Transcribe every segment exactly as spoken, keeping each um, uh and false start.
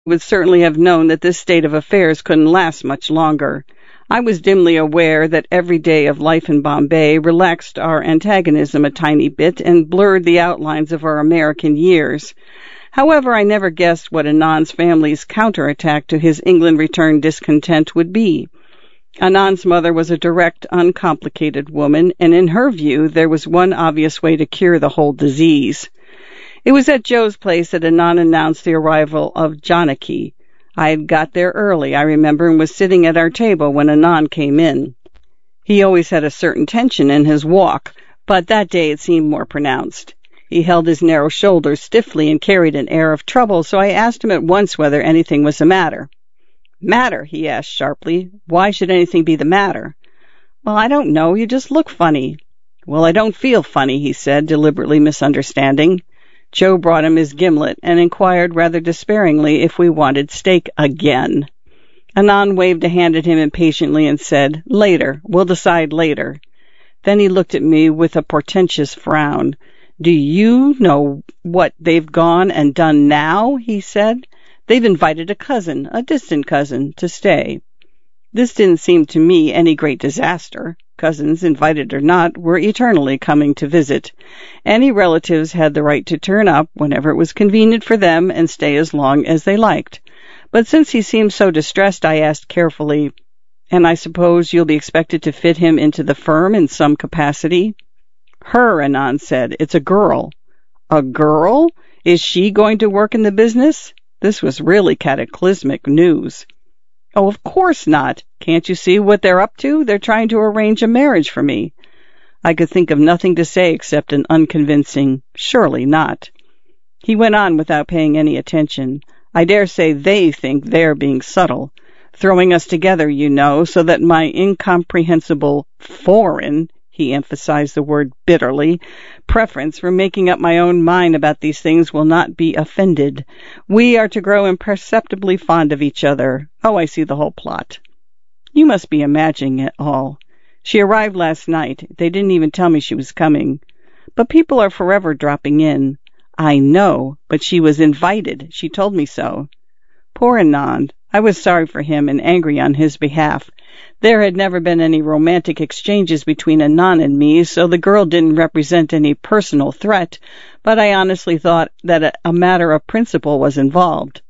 would certainly have known that this state of affairs couldn't last much longer. I was dimly aware that every day of life in Bombay relaxed our antagonism a tiny bit and blurred the outlines of our American years. However, I never guessed what Anand's family's counterattack to his England-returned discontent would be. Anand's mother was a direct, uncomplicated woman, and in her view, there was one obvious way to cure the whole disease. It was at Joe's place that Anand announced the arrival of Janaki. I had got there early, I remember, and was sitting at our table when Anand came in. He always had a certain tension in his walk, but that day it seemed more pronounced. He held his narrow shoulders stiffly and carried an air of trouble, so I asked him at once whether anything was the matter. Matter? He asked sharply. Why should anything be the matter? Well, I don't know. You just look funny. Well, I don't feel funny, he said, deliberately misunderstanding. Joe brought him his gimlet and inquired rather despairingly if we wanted steak again. Anand waved a hand at him impatiently and said, Later. We'll decide later. Then he looked at me with a portentous frown. Do you know what they've gone and done now? He said. They've invited a cousin, a distant cousin, to stay. This didn't seem to me any great disaster. Cousins, invited or not, were eternally coming to visit. Any relatives had the right to turn up whenever it was convenient for them and stay as long as they liked. But since he seemed so distressed, I asked carefully, And I suppose you'll be expected to fit him into the firm in some capacity? Her, Anand said. It's a girl. A girl? Is she going to work in the business? This was really cataclysmic news. Oh, of course not. Can't you see what they're up to? They're trying to arrange a marriage for me. I could think of nothing to say except an unconvincing, surely not. He went on without paying any attention. I dare say they think they're being subtle, throwing us together, you know, so that my incomprehensible foreign, he emphasized the word bitterly, preference for making up my own mind about these things will not be offended. We are to grow imperceptibly fond of each other. Oh, I see the whole plot. You must be imagining it all. She arrived last night. They didn't even tell me she was coming. But people are forever dropping in. I know, but she was invited. She told me so. Poor Anand. I was sorry for him and angry on his behalf. There had never been any romantic exchanges between Anand and me, so the girl didn't represent any personal threat, but I honestly thought that a, a matter of principle was involved.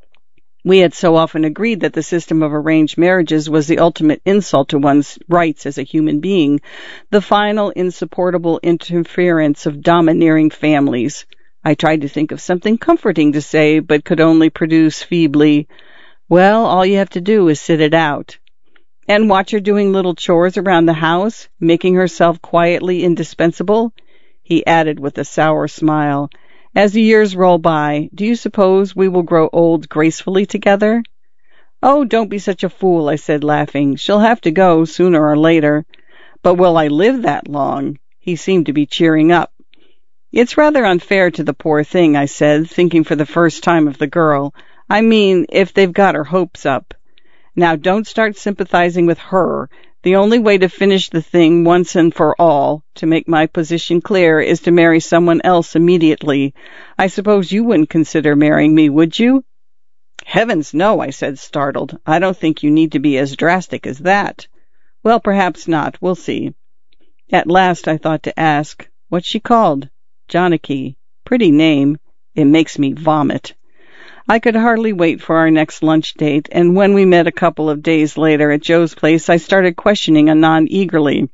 We had so often agreed that the system of arranged marriages was the ultimate insult to one's rights as a human being, the final insupportable interference of domineering families. I tried to think of something comforting to say, but could only produce feebly, well, all you have to do is sit it out. And watch her doing little chores around the house, making herself quietly indispensable, he added with a sour smile. As the years roll by, do you suppose we will grow old gracefully together? Oh, don't be such a fool, I said, laughing. She'll have to go sooner or later. But will I live that long? He seemed to be cheering up. It's rather unfair to the poor thing, I said, thinking for the first time of the girl. I mean, if they've got her hopes up. Now, don't start sympathizing with her. The only way to finish the thing once and for all, to make my position clear, is to marry someone else immediately. I suppose you wouldn't consider marrying me, would you? Heavens, no, I said, startled. I don't think you need to be as drastic as that. Well, perhaps not. We'll see. At last I thought to ask, what's she called? Janaki. Pretty name. It makes me vomit. I could hardly wait for our next lunch date, and when we met a couple of days later at Joe's place, I started questioning Anand eagerly.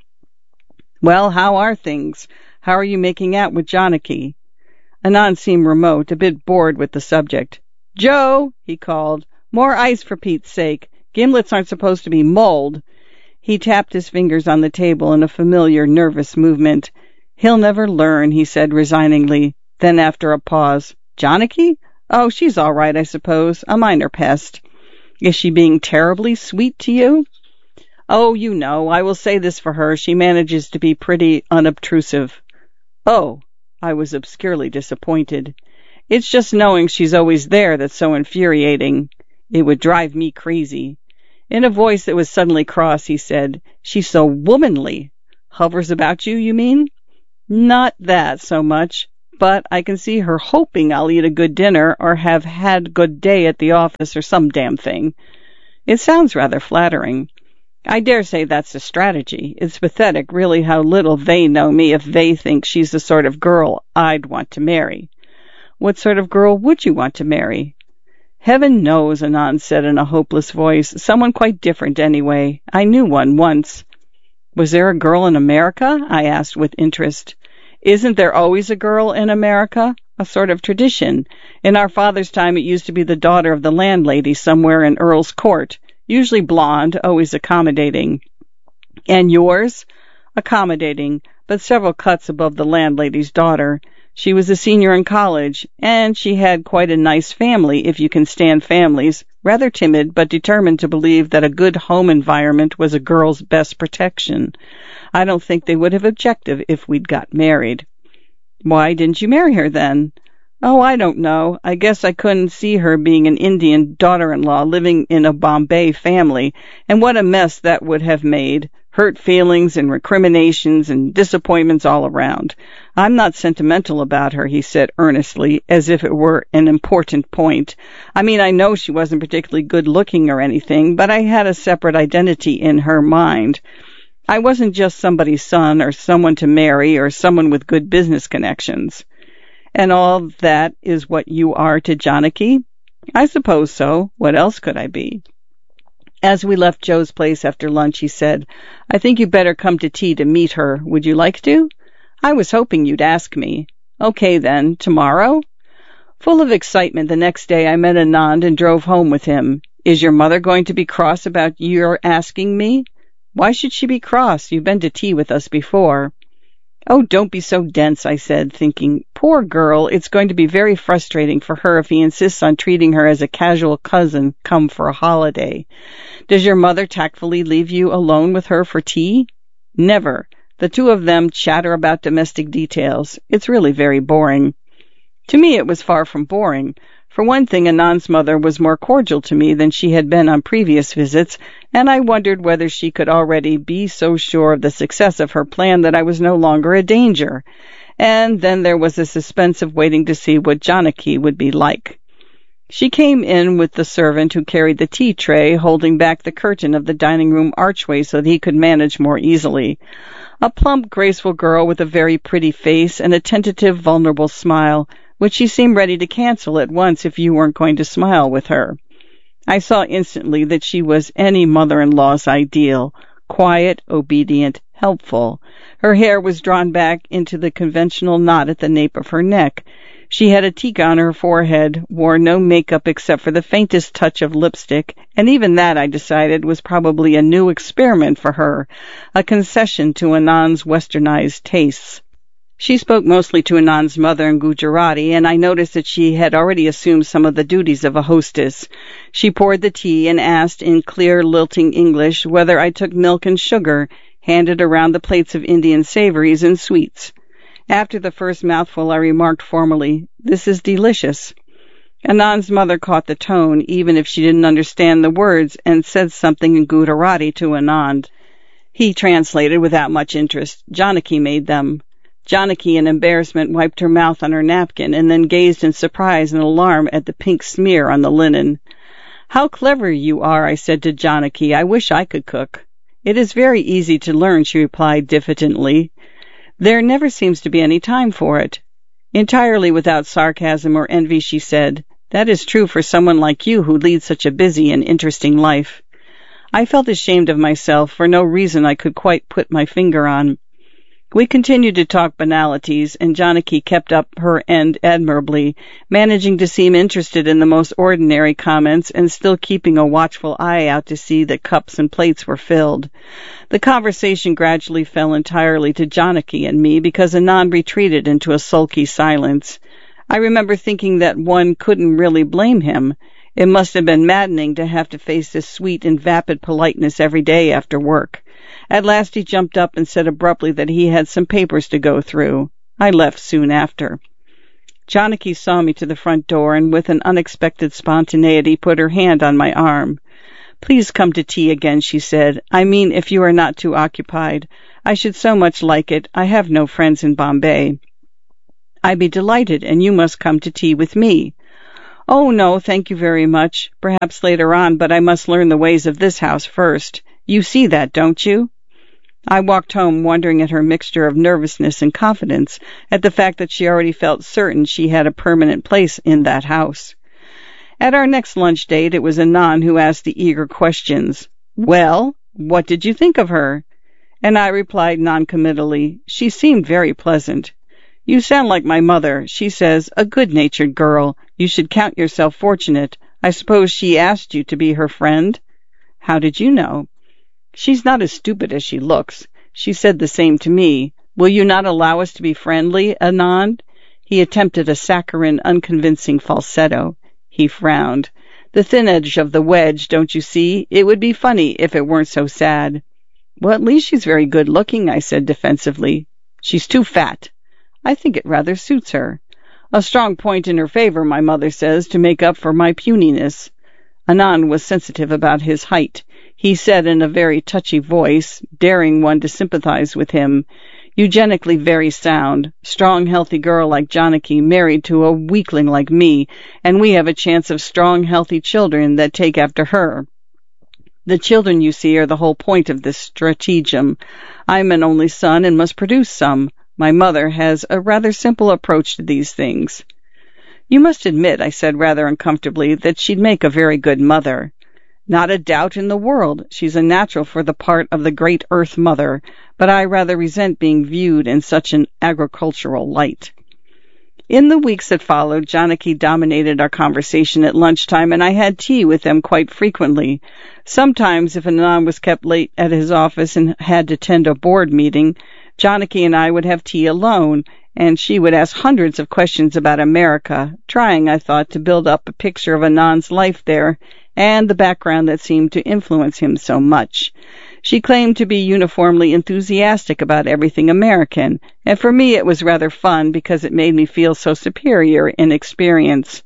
Well, how are things? How are you making out with Janaki? Anand seemed remote, a bit bored with the subject. Joe, he called, more ice for Pete's sake. Gimlets aren't supposed to be mulled. He tapped his fingers on the table in a familiar, nervous movement. He'll never learn, he said resigningly. Then after a pause, Janaki? Oh, she's all right, I suppose. A minor pest. Is she being terribly sweet to you? Oh, you know, I will say this for her. She manages to be pretty unobtrusive. Oh, I was obscurely disappointed. It's just knowing she's always there that's so infuriating. It would drive me crazy. In a voice that was suddenly cross, he said, She's so womanly. Hovers about you, you mean? Not that so much. but I can see her hoping I'll eat a good dinner or have had a good day at the office or some damn thing. It sounds rather flattering. I dare say that's a strategy. It's pathetic, really, how little they know me if they think she's the sort of girl I'd want to marry. What sort of girl would you want to marry? Heaven knows, Anand said in a hopeless voice. Someone quite different, anyway. I knew one once. Was there a girl in America? I asked with interest. Isn't there always a girl in America? A sort of tradition. In our father's time, it used to be the daughter of the landlady somewhere in Earl's Court, usually blonde, always accommodating. And yours? Accommodating, but several cuts above the landlady's daughter. She was a senior in college, and she had quite a nice family, if you can stand families, rather timid, but determined to believe that a good home environment was a girl's best protection. I don't think they would have objected if we'd got married. Why didn't you marry her then? Oh, I don't know. I guess I couldn't see her being an Indian daughter-in-law living in a Bombay family, and what a mess that would have made. Hurt feelings and recriminations and disappointments all around. I'm not sentimental about her, he said earnestly, as if it were an important point. I mean, I know she wasn't particularly good-looking or anything, but I had a separate identity in her mind. I wasn't just somebody's son or someone to marry or someone with good business connections. And all that is what you are to Janaki? I suppose so. What else could I be? As we left Joe's place after lunch, he said, I think you better come to tea to meet her. Would you like to? I was hoping you'd ask me. Okay, then. Tomorrow? Full of excitement, the next day I met Anand and drove home with him. Is your mother going to be cross about your asking me? Why should she be cross? You've been to tea with us before. Oh, don't be so dense, I said, thinking, poor girl, it's going to be very frustrating for her if he insists on treating her as a casual cousin come for a holiday. Does your mother tactfully leave you alone with her for tea? Never. The two of them chatter about domestic details. It's really very boring. To me, it was far from boring. For one thing, Anand's mother was more cordial to me than she had been on previous visits, and I wondered whether she could already be so sure of the success of her plan that I was no longer a danger. And then there was the suspense of waiting to see what Janaki would be like. She came in with the servant who carried the tea tray, holding back the curtain of the dining room archway so that he could manage more easily. A plump, graceful girl with a very pretty face and a tentative, vulnerable smile, which she seemed ready to cancel at once if you weren't going to smile with her. I saw instantly that she was any mother-in-law's ideal, quiet, obedient, helpful. Her hair was drawn back into the conventional knot at the nape of her neck. She had a tika on her forehead, wore no makeup except for the faintest touch of lipstick, and even that, I decided, was probably a new experiment for her, a concession to Anand's westernized tastes. She spoke mostly to Anand's mother in Gujarati, and I noticed that she had already assumed some of the duties of a hostess. She poured the tea and asked in clear, lilting English whether I took milk and sugar, handed around the plates of Indian savories and sweets. After the first mouthful, I remarked formally, "This is delicious." Anand's mother caught the tone, even if she didn't understand the words, and said something in Gujarati to Anand. He translated without much interest. Janaki made them. Janaki, in embarrassment, wiped her mouth on her napkin and then gazed in surprise and alarm at the pink smear on the linen. "How clever you are," I said to Janaki. "I wish I could cook." "It is very easy to learn," she replied diffidently. "There never seems to be any time for it." Entirely without sarcasm or envy, she said, "That is true for someone like you who leads such a busy and interesting life." I felt ashamed of myself for no reason I could quite put my finger on. We continued to talk banalities, and Janaki kept up her end admirably, managing to seem interested in the most ordinary comments and still keeping a watchful eye out to see that cups and plates were filled. The conversation gradually fell entirely to Janaki and me because Anand retreated into a sulky silence. I remember thinking that one couldn't really blame him. It must have been maddening to have to face this sweet and vapid politeness every day after work. At last he jumped up and said abruptly that he had some papers to go through. I left soon after. Janaki saw me to the front door and with an unexpected spontaneity put her hand on my arm. "Please come to tea again," she said. "I mean, if you are not too occupied. I should so much like it. I have no friends in Bombay." I'd be delighted, and you must come to tea with me." "Oh, no, thank you very much. Perhaps later on, but I must learn the ways of this house first. You see that, don't you?" I walked home wondering at her mixture of nervousness and confidence, at the fact that she already felt certain she had a permanent place in that house. At our next lunch date, it was Anand who asked the eager questions. "Well, what did you think of her?" And I replied noncommittally, "She seemed very pleasant." "You sound like my mother. She says, 'A good-natured girl. You should count yourself fortunate.' I suppose she asked you to be her friend?" "How did you know?" "She's not as stupid as she looks. She said the same to me. Will you not allow us to be friendly, Anand?" He attempted a saccharine, unconvincing falsetto. He frowned. "The thin edge of the wedge, don't you see? It would be funny if it weren't so sad." "Well, at least she's very good-looking," I said defensively. "She's too fat." "I think it rather suits her." "A strong point in her favor, my mother says, to make up for my puniness." Anand was sensitive about his height. He said in a very touchy voice, daring one to sympathize with him, "Eugenically very sound. Strong, healthy girl like Janaki married to a weakling like me, and we have a chance of strong, healthy children that take after her. The children, you see, are the whole point of this stratagem. I'm an only son and must produce some. My mother has a rather simple approach to these things." "You must admit," I said rather uncomfortably, "that she'd make a very good mother." "Not a doubt in the world. She's a natural for the part of the great Earth Mother, but I rather resent being viewed in such an agricultural light." In the weeks that followed, Janaki dominated our conversation at lunchtime, and I had tea with them quite frequently. Sometimes, if Anand was kept late at his office and had to attend a board meeting, Janaki and I would have tea alone, and she would ask hundreds of questions about America, trying, I thought, to build up a picture of Anand's life there and the background that seemed to influence him so much. She claimed to be uniformly enthusiastic about everything American, and for me it was rather fun because it made me feel so superior in experience.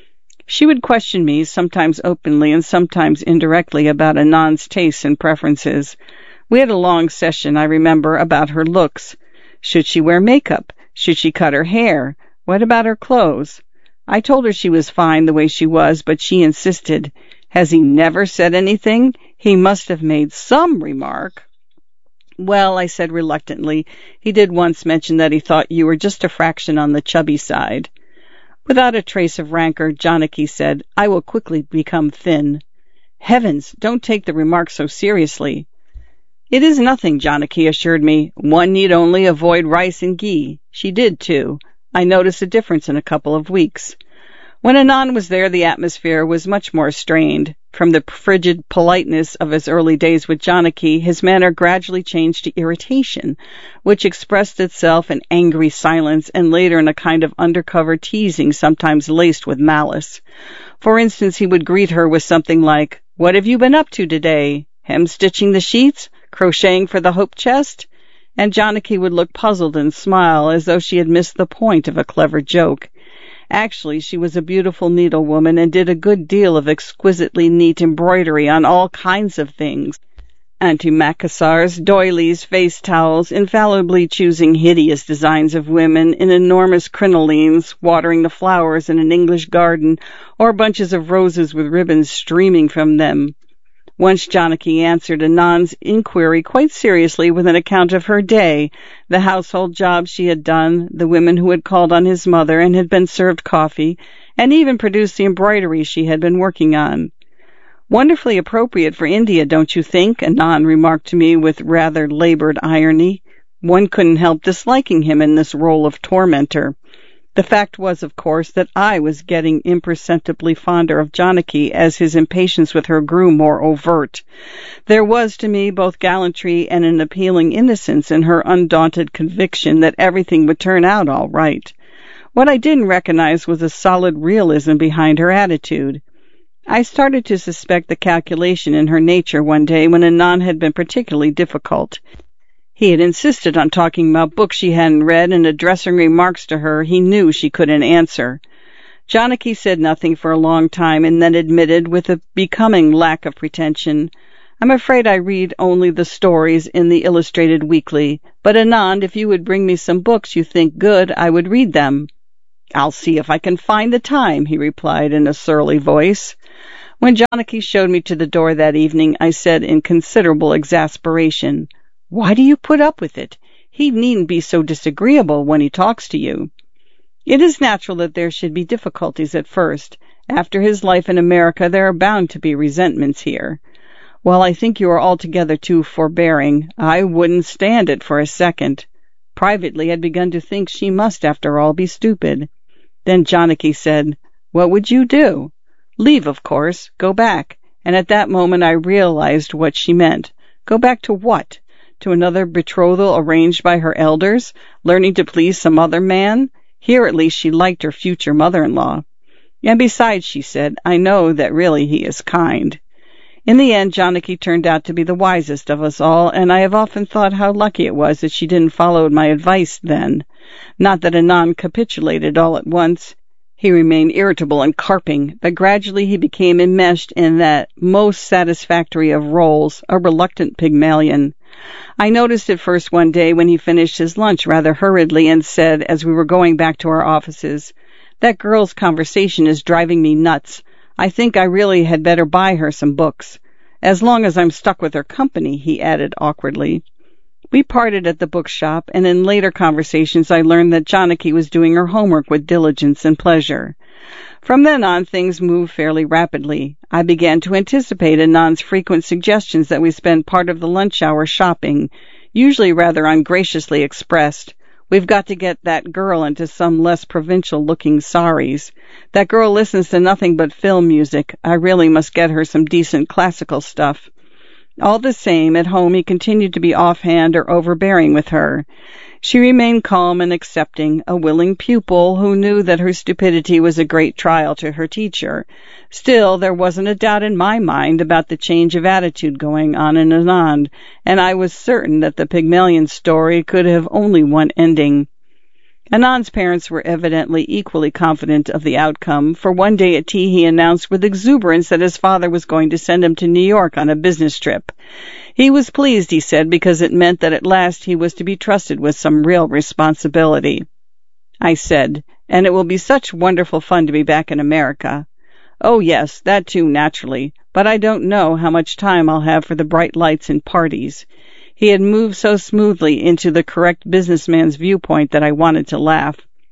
She would question me, sometimes openly and sometimes indirectly, about Anand's tastes and preferences. We had a long session, I remember, about her looks. Should she wear makeup? Should she cut her hair? What about her clothes? I told her she was fine the way she was, but she insisted. "Has he never said anything? He must have made some remark." "Well," I said reluctantly, "he did once mention that he thought you were just a fraction on the chubby side." Without a trace of rancor, Janaki said, "I will quickly become thin." "Heavens, don't take the remark so seriously." "It is nothing," Janaki assured me. "One need only avoid rice and ghee." She did, too. I noticed a difference in a couple of weeks. When Anand was there, the atmosphere was much more strained. From the frigid politeness of his early days with Janaki, his manner gradually changed to irritation, which expressed itself in angry silence and later in a kind of undercover teasing, sometimes laced with malice. For instance, he would greet her with something like, "What have you been up to today? Hem-stitching the sheets? Crocheting for the hope chest?" And Janaki would look puzzled and smile as though she had missed the point of a clever joke. Actually, she was a beautiful needlewoman and did a good deal of exquisitely neat embroidery on all kinds of things. Antimacassars, doilies, face towels, infallibly choosing hideous designs of women in enormous crinolines, watering the flowers in an English garden, or bunches of roses with ribbons streaming from them. Once Janaki answered Anand's inquiry quite seriously with an account of her day, the household jobs she had done, the women who had called on his mother and had been served coffee, and even produced the embroidery she had been working on. "Wonderfully appropriate for India, don't you think?" Anand remarked to me with rather labored irony. One couldn't help disliking him in this role of tormentor. The fact was, of course, that I was getting imperceptibly fonder of Janaki as his impatience with her grew more overt. There was, to me, both gallantry and an appealing innocence in her undaunted conviction that everything would turn out all right. What I didn't recognize was a solid realism behind her attitude. I started to suspect the calculation in her nature one day when Anand had been particularly difficult. He had insisted on talking about books she hadn't read and addressing remarks to her he knew she couldn't answer. Janaki said nothing for a long time and then admitted, with a becoming lack of pretension, I'm afraid I read only the stories in the Illustrated Weekly, but Anand, if you would bring me some books you think good, I would read them." "I'll see if I can find the time," he replied in a surly voice. When Janaki showed me to the door that evening, I said in considerable exasperation, "Why do you put up with it? He needn't be so disagreeable when he talks to you." "It is natural that there should be difficulties at first. After his life in America, there are bound to be resentments here." "Well, I think you are altogether too forbearing. I wouldn't stand it for a second." Privately, I'd begun to think she must, after all, be stupid. Then Janaki said, "What would you do?" "Leave, of course. Go back." And at that moment I realized what she meant. Go back to what? To another betrothal arranged by her elders, learning to please some other man? Here at least she liked her future mother-in-law. "And besides," she said, "I know that really he is kind." In the end, Janaki turned out to be the wisest of us all, and I have often thought how lucky it was that she didn't follow my advice then. Not that Anand capitulated all at once. He remained irritable and carping, but gradually he became enmeshed in that most satisfactory of roles, a reluctant Pygmalion. I noticed it first one day when he finished his lunch rather hurriedly and said, as we were going back to our offices, "That girl's conversation is driving me nuts. I think I really had better buy her some books. As long as I'm stuck with her company," he added awkwardly. We parted at the bookshop, and in later conversations I learned that Janaki was doing her homework with diligence and pleasure. From then on, things moved fairly rapidly. I began to anticipate Anand's frequent suggestions that we spend part of the lunch hour shopping, usually rather ungraciously expressed. "We've got to get that girl into some less provincial-looking saris. That girl listens to nothing but film music. I really must get her some decent classical stuff." All the same, at home he continued to be offhand or overbearing with her. She remained calm and accepting, a willing pupil who knew that her stupidity was a great trial to her teacher. Still, there wasn't a doubt in my mind about the change of attitude going on in Anand, and I was certain that the Pygmalion story could have only one ending. Anand's parents were evidently equally confident of the outcome, for one day at tea he announced with exuberance that his father was going to send him to New York on a business trip. He was pleased, he said, because it meant that at last he was to be trusted with some real responsibility. I said, "And it will be such wonderful fun to be back in America." "Oh, yes, that too, naturally, but I don't know how much time I'll have for the bright lights and parties." He had moved so smoothly into the correct businessman's viewpoint that I wanted to laugh.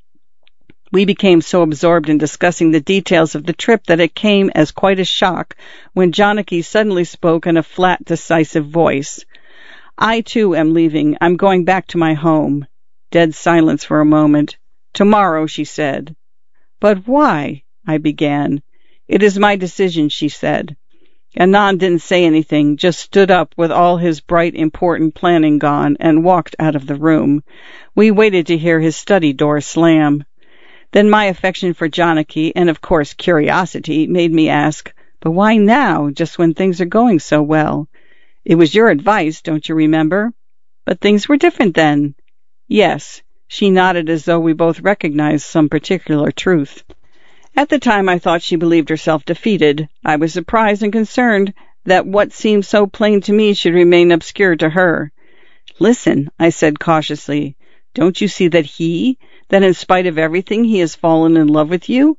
We became so absorbed in discussing the details of the trip that it came as quite a shock when Janaki suddenly spoke in a flat, decisive voice. "I, too, am leaving. I'm going back to my home." Dead silence for a moment. "Tomorrow," she said. "But why?" I began. "It is my decision," she said. Anand didn't say anything, just stood up with all his bright, important planning gone, and walked out of the room. We waited to hear his study door slam. Then my affection for Janaki, and of course curiosity, made me ask, "But why now, just when things are going so well?" "It was your advice, don't you remember?" "But things were different then." "Yes." She nodded as though we both recognized some particular truth. At the time I thought she believed herself defeated. I was surprised and concerned that what seemed so plain to me should remain obscure to her. "Listen," I said cautiously, "don't you see that he, that in spite of everything he has fallen in love with you?"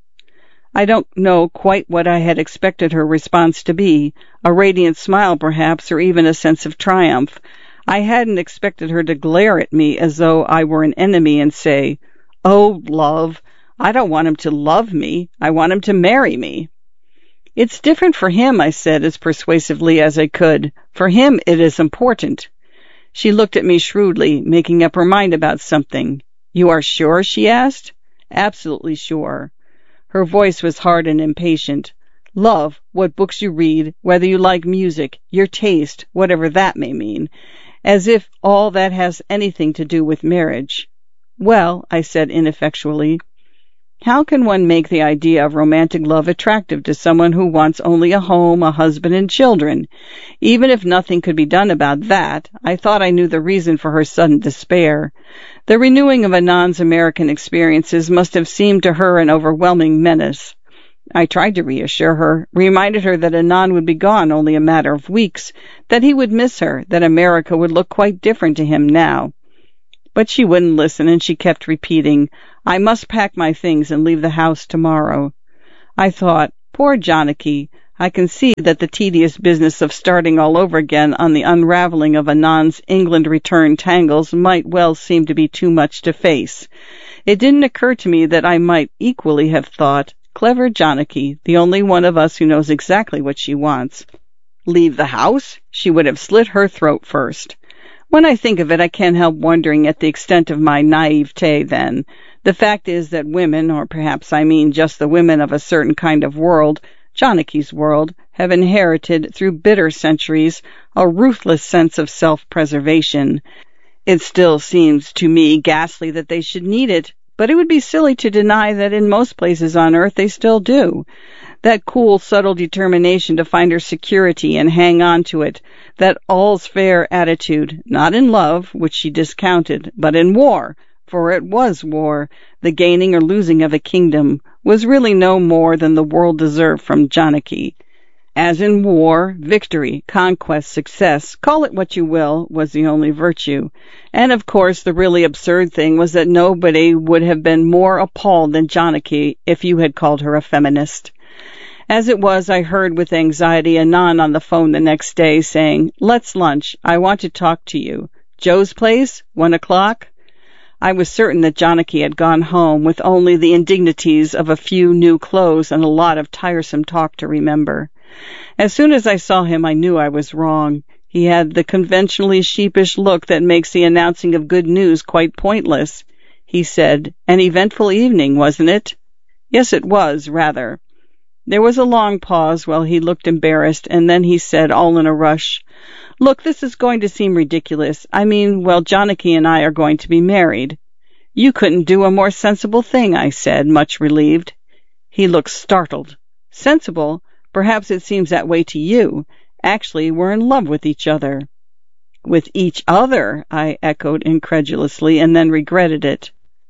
I don't know quite what I had expected her response to be, a radiant smile perhaps, or even a sense of triumph. I hadn't expected her to glare at me as though I were an enemy and say, "Oh, love, I don't want him to love me. I want him to marry me." "It's different for him," I said as persuasively as I could. "For him it is important." She looked at me shrewdly, making up her mind about something. "You are sure?" she asked. "Absolutely sure." Her voice was hard and impatient. "Love, what books you read, whether you like music, your taste, whatever that may mean. As if all that has anything to do with marriage." "Well," I said ineffectually, "how can one make the idea of romantic love attractive to someone who wants only a home, a husband, and children? Even if nothing could be done about that, I thought I knew the reason for her sudden despair. The renewing of Anand's American experiences must have seemed to her an overwhelming menace. I tried to reassure her, reminded her that Anand would be gone only a matter of weeks, that he would miss her, that America would look quite different to him now. But she wouldn't listen, and she kept repeating, I must pack my things and leave the house tomorrow. I thought, poor Janaki, I can see that the tedious business of starting all over again on the unraveling of Anand's England return tangles might well seem to be too much to face. It didn't occur to me that I might equally have thought, clever Janaki, the only one of us who knows exactly what she wants. Leave the house? She would have slit her throat first. When I think of it, I can't help wondering at the extent of my naivete then. The fact is that women, or perhaps I mean just the women of a certain kind of world, Janaki's world, have inherited through bitter centuries a ruthless sense of self-preservation. It still seems to me ghastly that they should need it, but it would be silly to deny that in most places on earth they still do. That cool, subtle determination to find her security and hang on to it, that all's fair attitude, not in love, which she discounted, but in war, for it was war, the gaining or losing of a kingdom, was really no more than the world deserved from Janaki. As in war, victory, conquest, success, call it what you will, was the only virtue. And of course the really absurd thing was that nobody would have been more appalled than Janaki if you had called her a feminist. As it was, I heard with anxiety Anand on the phone the next day saying, Let's lunch. I want to talk to you. Joe's place? One o'clock? I was certain that Janaki had gone home with only the indignities of a few new clothes and a lot of tiresome talk to remember. As soon as I saw him, I knew I was wrong. He had the conventionally sheepish look that makes the announcing of good news quite pointless. He said, An eventful evening, wasn't it? Yes, it was, rather. There was a long pause while he looked embarrassed, and then he said, all in a rush, Look, this is going to seem ridiculous. I mean, well, Janaki and I are going to be married. You couldn't do a more sensible thing, I said, much relieved. He looked startled. Sensible? Perhaps it seems that way to you. Actually, we're in love with each other. With each other, I echoed incredulously, and then regretted it.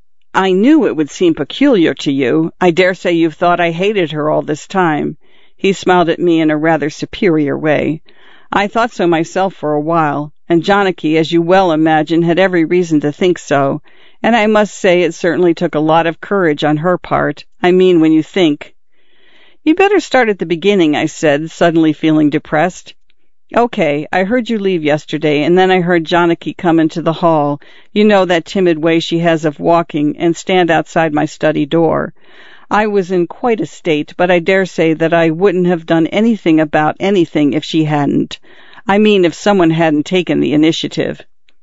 I knew it would seem peculiar to you. I dare say you've thought I hated her all this time. He smiled at me in a rather superior way. I thought so myself for a while, and Janaki, as you well imagine, had every reason to think so, and I must say it certainly took a lot of courage on her part. I mean, when you think. You better start at the beginning, I said, suddenly feeling depressed. Okay, I heard you leave yesterday, and then I heard Janaki come into the hall, you know that timid way she has of walking, and stand outside my study door. I was in quite a state, but I dare say that I wouldn't have done anything about anything if she hadn't. I mean, if someone hadn't taken the initiative.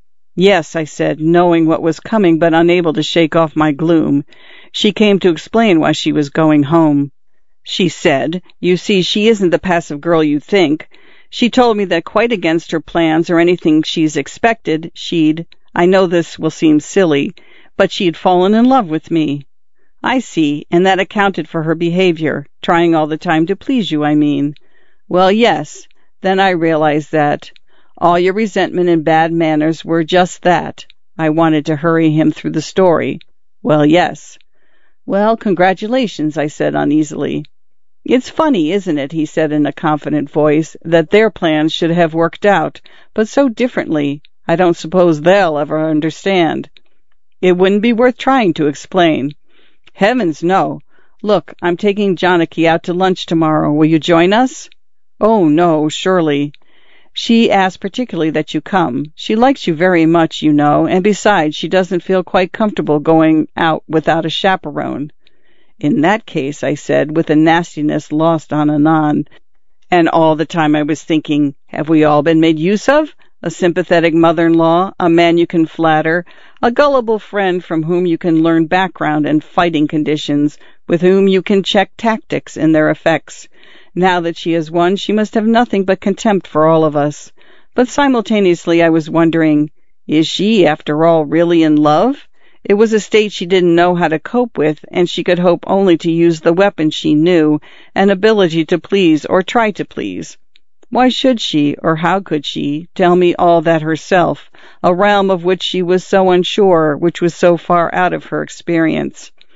Yes, I said, knowing what was coming, but unable to shake off my gloom. She came to explain why she was going home. She said, You see, she isn't the passive girl you think. She told me that quite against her plans or anything she's expected, she'd, I know this will seem silly, but she'd fallen in love with me. I see, and that accounted for her behavior, trying all the time to please you, I mean. Well, yes, then I realized that all your resentment and bad manners were just that. I wanted to hurry him through the story. Well, yes. Well, congratulations, I said uneasily. It's funny, isn't it, he said in a confident voice, that their plans should have worked out, but so differently. I don't suppose they'll ever understand. It wouldn't be worth trying to explain. Heavens, no. Look, I'm taking Janaki out to lunch tomorrow. Will you join us? Oh, no, surely. She asked particularly that you come. She likes you very much, you know, and besides, she doesn't feel quite comfortable going out without a chaperone. In that case, I said, with a nastiness lost on Anand, and all the time I was thinking, have we all been made use of? A sympathetic mother-in-law, a man you can flatter, a gullible friend from whom you can learn background and fighting conditions, with whom you can check tactics and their effects. Now that she has won, she must have nothing but contempt for all of us. But simultaneously I was wondering, is she, after all, really in love? It was a state she didn't know how to cope with, and she could hope only to use the weapon she knew, an ability to please or try to please. Why should she, or how could she, tell me all that herself, a realm of which she was so unsure, which was so far out of her experience?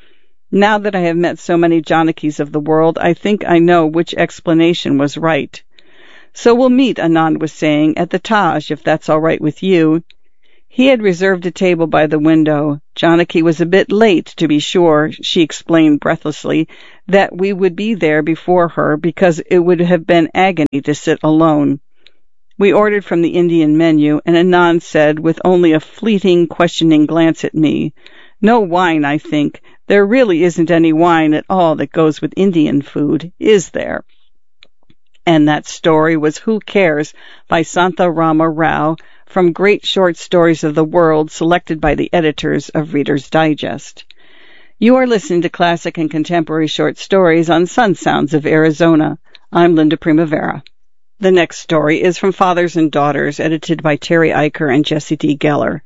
Now that I have met so many Janakis of the world, I think I know which explanation was right. So we'll meet, Anand was saying, at the Taj, if that's all right with you. He had reserved a table by the window. Janaki was a bit late, to be sure, she explained breathlessly, that we would be there before her because it would have been agony to sit alone. We ordered from the Indian menu, and Anand said, with only a fleeting, questioning glance at me, "No wine, I think. There really isn't any wine at all that goes with Indian food, is there?" And that story was Who Cares by Santha Rama Rao, from Great Short Stories of the World, selected by the editors of Reader's Digest. You are listening to Classic and Contemporary Short Stories on Sun Sounds of Arizona. I'm Linda Primavera. The next story is from Fathers and Daughters, edited by Terry Eicher and Jesse D. Geller.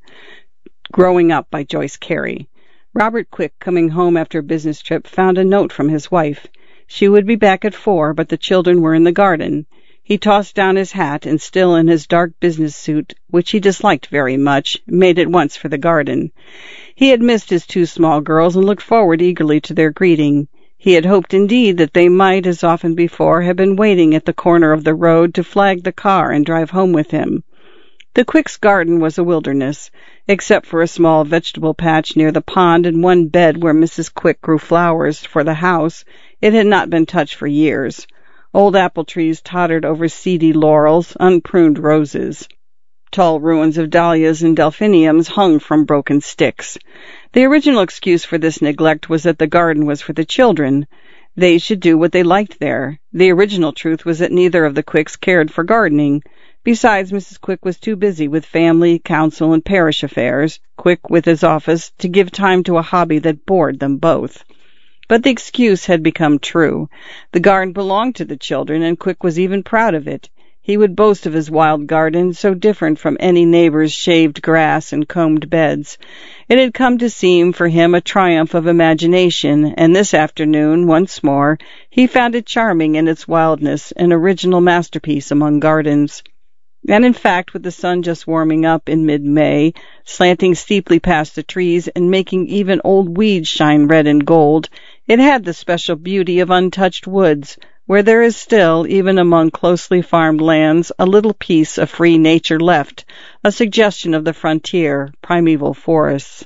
Growing Up by Joyce Carey. Robert Quick, coming home after a business trip, found a note from his wife. She would be back at four, but the children were in the garden. He tossed down his hat and, still in his dark business suit, which he disliked very much, made at once for the garden. He had missed his two small girls and looked forward eagerly to their greeting. He had hoped indeed that they might, as often before, have been waiting at the corner of the road to flag the car and drive home with him. The Quicks' garden was a wilderness, except for a small vegetable patch near the pond and one bed where Missus Quick grew flowers for the house. It had not been touched for years. Old apple trees tottered over seedy laurels, unpruned roses. Tall ruins of dahlias and delphiniums hung from broken sticks. The original excuse for this neglect was that the garden was for the children. They should do what they liked there. The original truth was that neither of the Quicks cared for gardening. Besides, Missus Quick was too busy with family, council, and parish affairs, Quick with his office, to give time to a hobby that bored them both. But the excuse had become true. The garden belonged to the children, and Quick was even proud of it. He would boast of his wild garden, so different from any neighbor's shaved grass and combed beds. It had come to seem for him a triumph of imagination, and this afternoon, once more, he found it charming in its wildness, an original masterpiece among gardens. And in fact, with the sun just warming up in mid-May, slanting steeply past the trees and making even old weeds shine red and gold, it had the special beauty of untouched woods, where there is still, even among closely farmed lands, a little piece of free nature left, a suggestion of the frontier, primeval forests.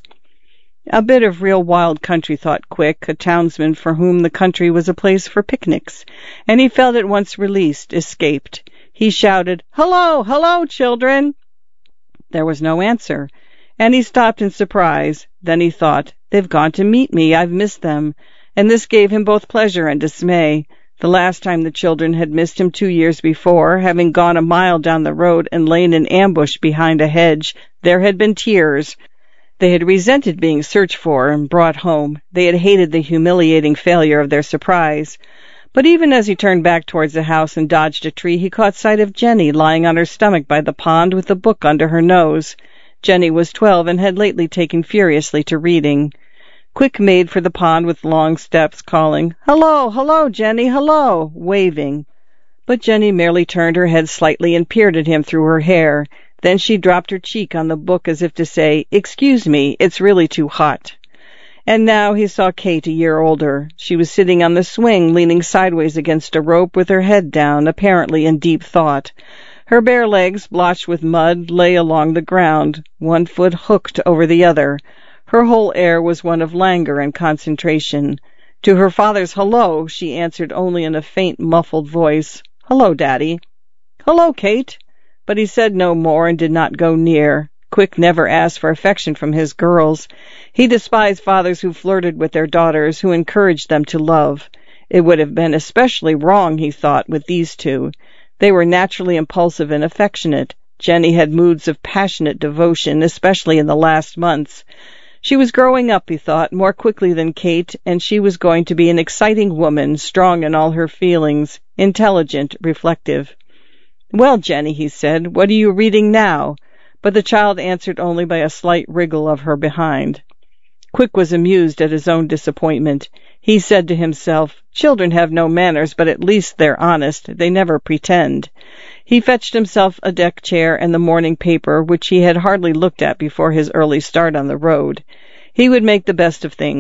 A bit of real wild country, thought Quick, a townsman for whom the country was a place for picnics, and he felt at once released, escaped. He shouted, "Hello, hello, children!" There was no answer, and he stopped in surprise. Then he thought, "They've gone to meet me. I've missed them." And this gave him both pleasure and dismay. The last time the children had missed him two years before, having gone a mile down the road and lain in ambush behind a hedge, there had been tears. They had resented being searched for and brought home. They had hated the humiliating failure of their surprise. But even as he turned back towards the house and dodged a tree, he caught sight of Jenny lying on her stomach by the pond with a book under her nose. Jenny was twelve and had lately taken furiously to reading. Quick made for the pond with long steps, calling, "Hello, hello, Jenny, hello," waving. But Jenny merely turned her head slightly and peered at him through her hair. Then she dropped her cheek on the book as if to say, "Excuse me, it's really too hot." And now he saw Kate, a year older. She was sitting on the swing, leaning sideways against a rope with her head down, apparently in deep thought. Her bare legs, blotched with mud, lay along the ground, one foot hooked over the other. Her whole air was one of languor and concentration. To her father's hello, she answered only in a faint, muffled voice, "Hello, Daddy." "Hello, Kate." But he said no more and did not go near. Quick never asked for affection from his girls. He despised fathers who flirted with their daughters, who encouraged them to love. It would have been especially wrong, he thought, with these two. They were naturally impulsive and affectionate. Jenny had moods of passionate devotion, especially in the last months. She was growing up, he thought, more quickly than Kate, and she was going to be an exciting woman, strong in all her feelings, intelligent, reflective. "Well, Jenny," he said, "what are you reading now?" But the child answered only by a slight wriggle of her behind. Quick was amused at his own disappointment. He said to himself, "Children have no manners, but at least they're honest. They never pretend." He fetched himself a deck chair and the morning paper, which he had hardly looked at before his early start on the road. He would make the best of things.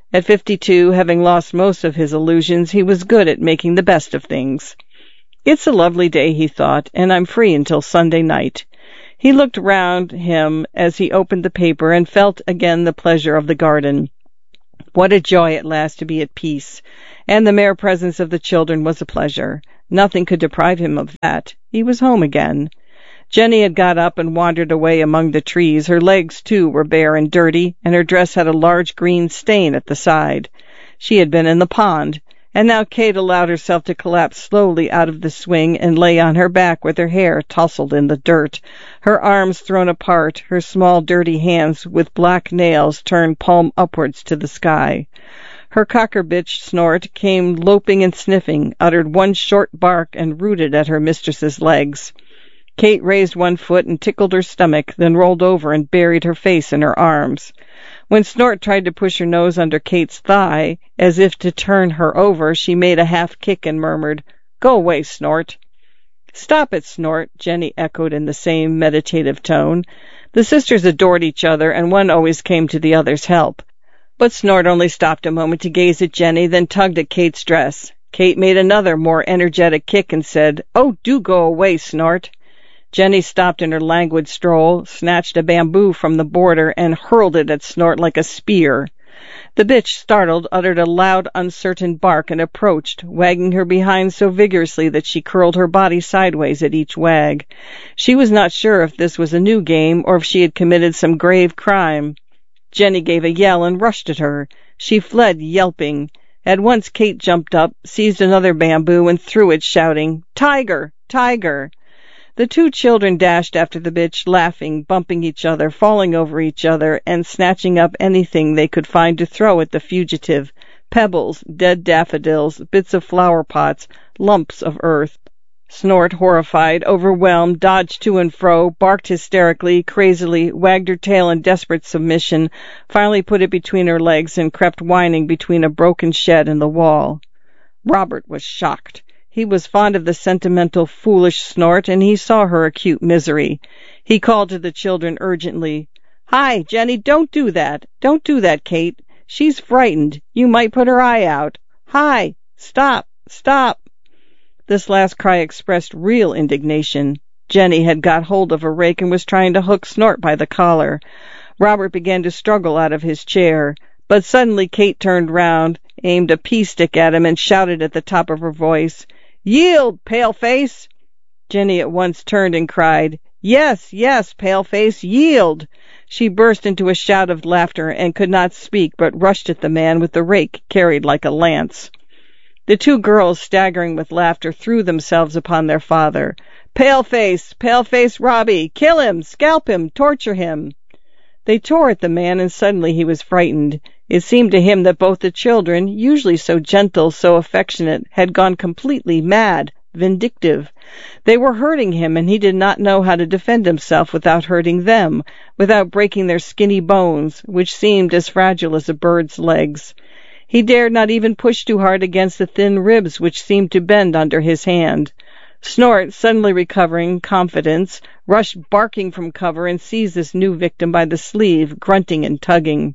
At fifty-two, having lost most of his illusions, he was good at making the best of things. It's a lovely day, he thought, and I'm free until Sunday night. He looked round him as he opened the paper and felt again the pleasure of the garden. What a joy at last to be at peace, and the mere presence of the children was a pleasure. Nothing could deprive him of that. He was home again. Jenny had got up and wandered away among the trees. Her legs, too, were bare and dirty, and her dress had a large green stain at the side. She had been in the pond, and now Kate allowed herself to collapse slowly out of the swing and lay on her back with her hair tousled in the dirt, her arms thrown apart, her small dirty hands with black nails turned palm upwards to the sky. Her cocker bitch Snort came loping and sniffing, uttered one short bark, and rooted at her mistress's legs. Kate raised one foot and tickled her stomach, then rolled over and buried her face in her arms. When Snort tried to push her nose under Kate's thigh, as if to turn her over, she made a half kick and murmured, "Go away, Snort." "Stop it, Snort," Jenny echoed in the same meditative tone. The sisters adored each other, and one always came to the other's help. But Snort only stopped a moment to gaze at Jenny, then tugged at Kate's dress. Kate made another, more energetic kick and said, "Oh, do go away, Snort." Jenny stopped in her languid stroll, snatched a bamboo from the border, and hurled it at Snort like a spear. The bitch, startled, uttered a loud, uncertain bark and approached, wagging her behind so vigorously that she curled her body sideways at each wag. She was not sure if this was a new game or if she had committed some grave crime. Jenny gave a yell and rushed at her. She fled, yelping. At once Kate jumped up, seized another bamboo, and threw it, shouting, "Tiger! Tiger!" The two children dashed after the bitch, laughing, bumping each other, falling over each other, and snatching up anything they could find to throw at the fugitive: pebbles, dead daffodils, bits of flower pots, lumps of earth. Snort, horrified, overwhelmed, dodged to and fro, barked hysterically, crazily, wagged her tail in desperate submission, finally put it between her legs, and crept whining between a broken shed and the wall. Robert was shocked. He was fond of the sentimental, foolish Snort, and he saw her acute misery. He called to the children urgently, "Hi, Jenny, don't do that. Don't do that, Kate. She's frightened. You might put her eye out. Hi! Stop! Stop!" This last cry expressed real indignation. Jenny had got hold of a rake and was trying to hook Snort by the collar. Robert began to struggle out of his chair, but suddenly Kate turned round, aimed a pea-stick at him, and shouted at the top of her voice, "Yield, pale-face!" Jenny at once turned and cried, "Yes, yes, pale-face, yield!" She burst into a shout of laughter and could not speak, but rushed at the man with the rake carried like a lance. The two girls, staggering with laughter, threw themselves upon their father. "Pale-face! Pale-face Robbie! Kill him! Scalp him! Torture him!" They tore at the man, and suddenly he was frightened. It seemed to him that both the children, usually so gentle, so affectionate, had gone completely mad, vindictive. They were hurting him, and he did not know how to defend himself without hurting them, without breaking their skinny bones, which seemed as fragile as a bird's legs. He dared not even push too hard against the thin ribs which seemed to bend under his hand. Snort, suddenly recovering confidence, rushed barking from cover and seized this new victim by the sleeve, grunting and tugging.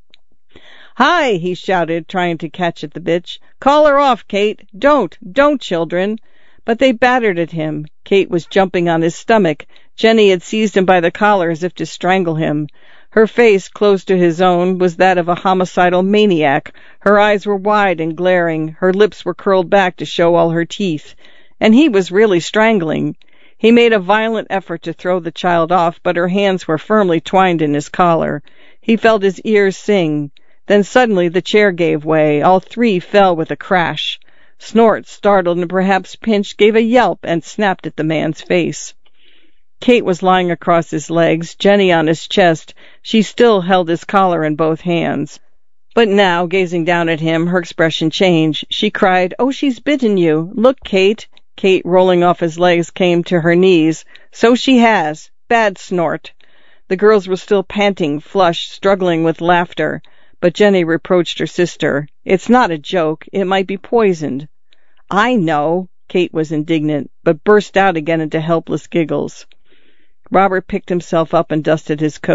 "Hi!" he shouted, trying to catch at the bitch. "Call her off, Kate! Don't! Don't, children!" But they battered at him. Kate was jumping on his stomach. Jenny had seized him by the collar as if to strangle him. Her face, close to his own, was that of a homicidal maniac. Her eyes were wide and glaring. Her lips were curled back to show all her teeth. And he was really strangling. He made a violent effort to throw the child off, but her hands were firmly twined in his collar. He felt his ears sing. Then suddenly the chair gave way. All three fell with a crash. Snort, startled and perhaps pinched, gave a yelp and snapped at the man's face. Kate was lying across his legs, Jenny on his chest. She still held his collar in both hands. But now, gazing down at him, her expression changed. She cried, "Oh, she's bitten you! Look, Kate!" Kate, rolling off his legs, came to her knees. "So she has. Bad Snort." The girls were still panting, flushed, struggling with laughter. But Jenny reproached her sister. "It's not a joke. It might be poisoned." "I know." Kate was indignant, but burst out again into helpless giggles. Robert picked himself up and dusted his coat.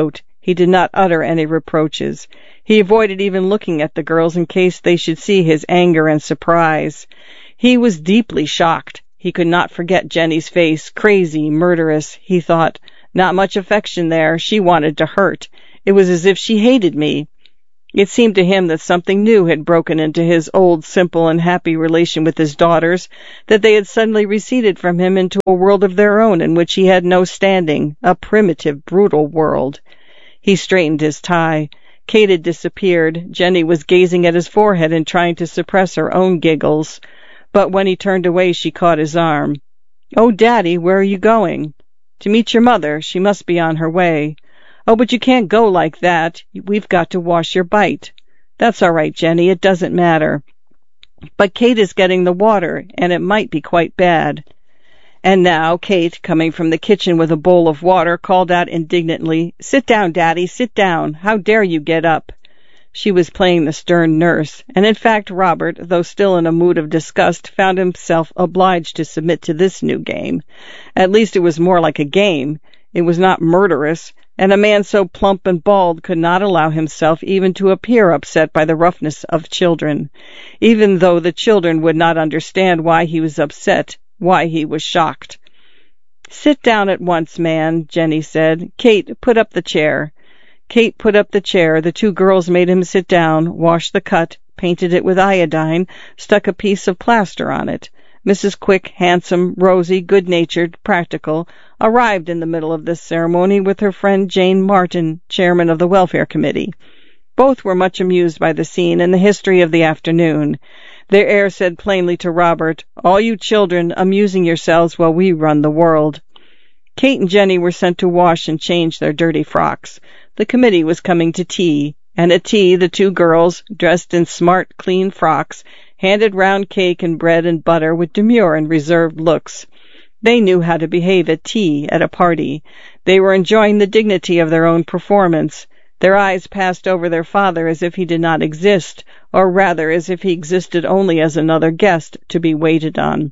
He did not utter any reproaches. He avoided even looking at the girls in case they should see his anger and surprise. He was deeply shocked. He could not forget Jenny's face, crazy, murderous. He thought, not much affection there. She wanted to hurt. It was as if she hated me. It seemed to him that something new had broken into his old, simple, and happy relation with his daughters, that they had suddenly receded from him into a world of their own in which he had no standing, a primitive, brutal world. He straightened his tie. Kate had disappeared. Jenny was gazing at his forehead and trying to suppress her own giggles. But when he turned away, she caught his arm. "Oh, Daddy, where are you going?" "To meet your mother. She must be on her way." "Oh, but you can't go like that. We've got to wash your bite." "That's all right, Jenny. It doesn't matter." "But Kate is getting the water, and it might be quite bad." And now Kate, coming from the kitchen with a bowl of water, called out indignantly, "Sit down, Daddy, sit down. How dare you get up?" She was playing the stern nurse, and in fact Robert, though still in a mood of disgust, found himself obliged to submit to this new game. At least it was more like a game. It was not murderous, and a man so plump and bald could not allow himself even to appear upset by the roughness of children, even though the children would not understand why he was upset, why he was shocked. "Sit down at once, man," Jenny said. "Kate, put up the chair." Kate put up the chair. The two girls made him sit down, washed the cut, painted it with iodine, stuck a piece of plaster on it. Missus Quick, handsome, rosy, good-natured, practical, arrived in the middle of this ceremony with her friend Jane Martin, chairman of the Welfare Committee. Both were much amused by the scene and the history of the afternoon. Their air said plainly to Robert, "All you children amusing yourselves while we run the world." Kate and Jenny were sent to wash and change their dirty frocks. The committee was coming to tea, and at tea the two girls, dressed in smart, clean frocks, handed round cake and bread and butter with demure and reserved looks. They knew how to behave at tea, at a party. They were enjoying the dignity of their own performance. Their eyes passed over their father as if he did not exist, or rather as if he existed only as another guest to be waited on.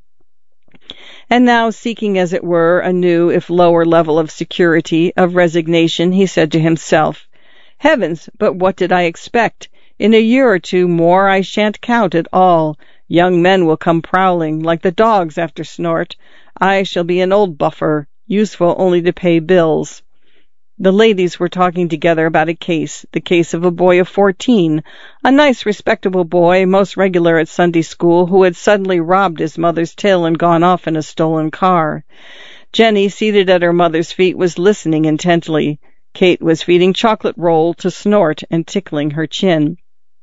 And now, seeking, as it were, a new, if lower level of security, of resignation, he said to himself, "Heavens, but what did I expect? In a year or two more I shan't count at all. Young men will come prowling, like the dogs after Snort. I shall be an old buffer, useful only to pay bills." The ladies were talking together about a case, the case of a boy of fourteen, a nice, respectable boy, most regular at Sunday school, who had suddenly robbed his mother's till and gone off in a stolen car. Jenny, seated at her mother's feet, was listening intently. Kate was feeding chocolate roll to Snort and tickling her chin.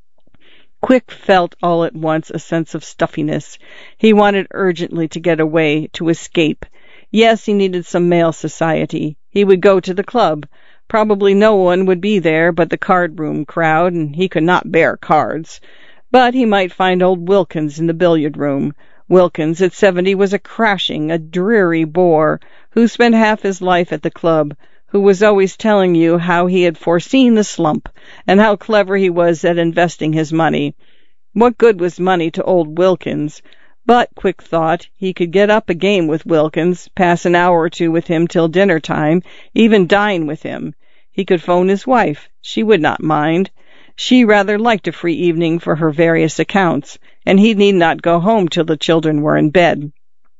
Quick felt all at once a sense of stuffiness. He wanted urgently to get away, to escape. Yes, he needed some male society. He would go to the club. Probably no one would be there but the card-room crowd, and he could not bear cards. But he might find old Wilkins in the billiard-room. Wilkins, at seventy, was a crashing, a dreary bore, who spent half his life at the club, who was always telling you how he had foreseen the slump, and how clever he was at investing his money. What good was money to old Wilkins? But, Quick thought, he could get up a game with Wilkins, pass an hour or two with him till dinner time, even dine with him. He could phone his wife. She would not mind. She rather liked a free evening for her various accounts, and he need not go home till the children were in bed.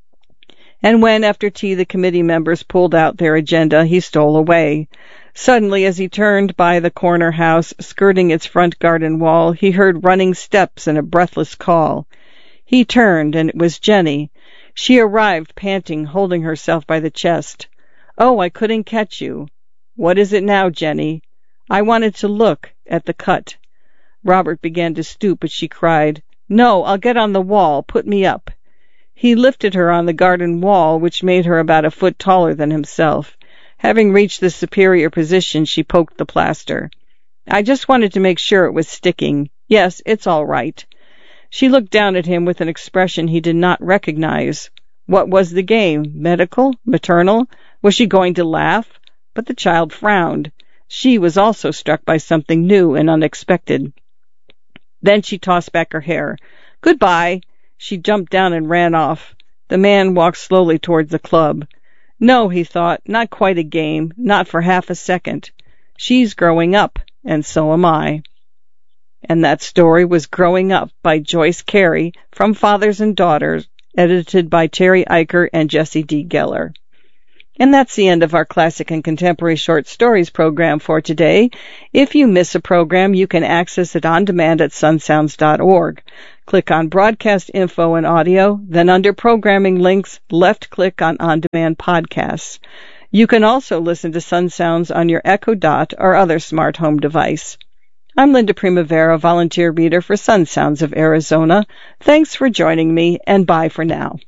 And when, after tea, the committee members pulled out their agenda, he stole away. Suddenly, as he turned by the corner house, skirting its front garden wall, he heard running steps and a breathless call. He turned, and it was Jenny. She arrived, panting, holding herself by the chest. "Oh, I couldn't catch you." "What is it now, Jenny?" "I wanted to look at the cut." Robert began to stoop, but she cried, "No, I'll get on the wall. Put me up." He lifted her on the garden wall, which made her about a foot taller than himself. Having reached this superior position, she poked the plaster. "I just wanted to make sure it was sticking. Yes, it's all right." She looked down at him with an expression he did not recognize. What was the game? Medical? Maternal? Was she going to laugh? But the child frowned. She was also struck by something new and unexpected. Then she tossed back her hair. "Goodbye." She jumped down and ran off. The man walked slowly towards the club. No, he thought, not quite a game, not for half a second. She's growing up, and so am I. And that story was Growing Up by Joyce Carey from Fathers and Daughters, edited by Terry Eicher and Jesse D. Geller. And that's the end of our Classic and Contemporary Short Stories program for today. If you miss a program, you can access it on demand at sun sounds dot org. Click on Broadcast Info and Audio, then under Programming Links, left-click on On Demand Podcasts. You can also listen to Sun Sounds on your Echo Dot or other smart home device. I'm Linda Primavera, volunteer reader for Sun Sounds of Arizona. Thanks for joining me, and bye for now.